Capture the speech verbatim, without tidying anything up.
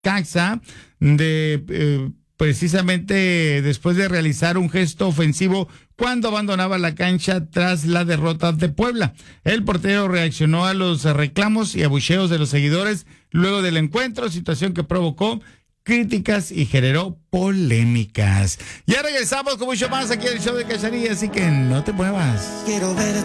Necaxa de eh, precisamente después de realizar un gesto ofensivo cuando abandonaba la cancha tras la derrota de Puebla. El portero reaccionó a los reclamos y abucheos de los seguidores luego del encuentro, situación que provocó críticas y generó polémicas. Ya regresamos con mucho más aquí en el show de Cachanilla, así que no te muevas. Quiero ver